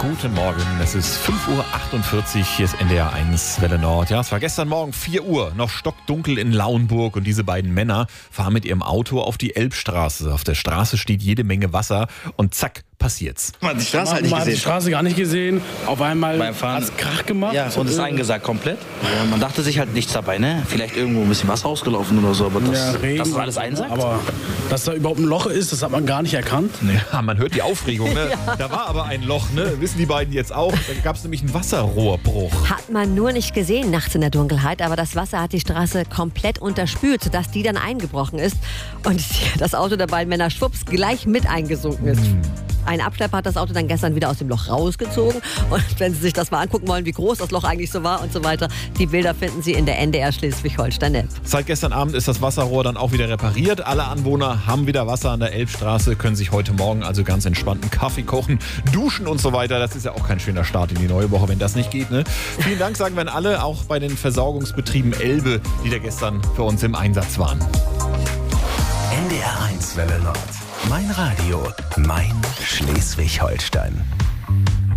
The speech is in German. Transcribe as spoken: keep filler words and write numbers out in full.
Guten Morgen, es ist fünf Uhr achtundvierzig, hier ist N D R eins Welle Nord. Ja, es war gestern Morgen vier Uhr, noch stockdunkel in Lauenburg und diese beiden Männer fahren mit ihrem Auto auf die Elbstraße. Auf der Straße steht jede Menge Wasser und zack, passiert's. Man hat die Straße Man, halt nicht man hat die gesehen. Straße gar nicht gesehen. Auf einmal Beim Fahren- hat es Krach gemacht. Ja, und ist eingesackt komplett. Ja, man dachte sich halt nichts dabei, ne? Vielleicht irgendwo ein bisschen Wasser ausgelaufen oder so, aber das, Ja, Regen, das war alles einsackt. Aber dass da überhaupt ein Loch ist, das hat man gar nicht erkannt. Ja, man hört die Aufregung, ne? Da war aber ein Loch, ne? Wissen die beiden jetzt auch. Da gab es nämlich einen Wasserrohrbruch. Hat man nur nicht gesehen nachts in der Dunkelheit, aber das Wasser hat die Straße komplett unterspült, sodass die dann eingebrochen ist und das Auto der beiden Männer schwupps gleich mit eingesunken ist. Hm. Ein Abschlepper hat das Auto dann gestern wieder aus dem Loch rausgezogen und wenn Sie sich das mal angucken wollen, wie groß das Loch eigentlich so war und so weiter, die Bilder finden Sie in der N D R Schleswig-Holstein-App. Seit gestern Abend ist das Wasserrohr dann auch wieder repariert. Alle Anwohner haben wieder Wasser an der Elbstraße, können sich heute Morgen also ganz entspannt einen Kaffee kochen, duschen und so weiter. Das ist ja auch kein schöner Start in die neue Woche, wenn das nicht geht, ne? Vielen Dank sagen wir an alle, auch bei den Versorgungsbetrieben Elbe, die da gestern für uns im Einsatz waren. N D R eins Welle Nord. Mein Radio, mein Schleswig-Holstein.